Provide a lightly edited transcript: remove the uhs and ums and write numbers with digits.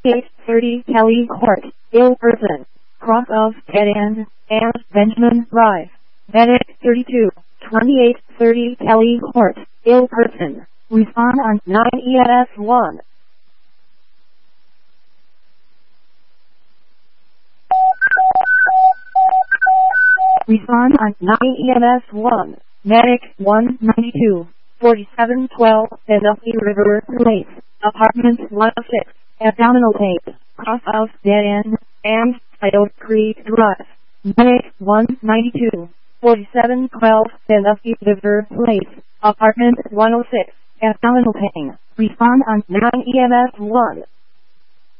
830 Kelly Court, ill person, cross of dead end, and Benjamin Drive. Medic 32, 2830 Kelly Court, ill person, respond on 9 EMS 1. Respond on 9 EMS 1. Medic 192, 4712, Penalty River Place, Apartment 106, abdominal pain, cross of dead end, and Idle Creek Drive. Medic 192, 4712, Penalty River Place, Apartment 106, abdominal pain. Respond on 9 EMS 1.